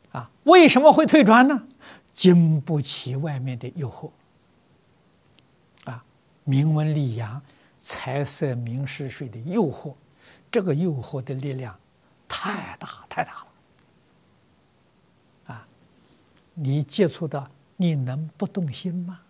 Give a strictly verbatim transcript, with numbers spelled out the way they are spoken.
啊，为什么会退转呢？经不起外面的诱惑。啊，名闻利养、财色名食睡的诱惑，这个诱惑的力量太大太大了。啊，你接触到，你能不动心吗？